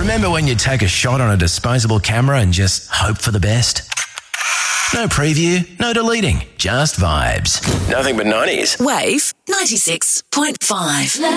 Remember when you take a shot on a disposable camera and just hope for the best? No preview, no deleting, just vibes. Nothing but 90s. Wave 96.5.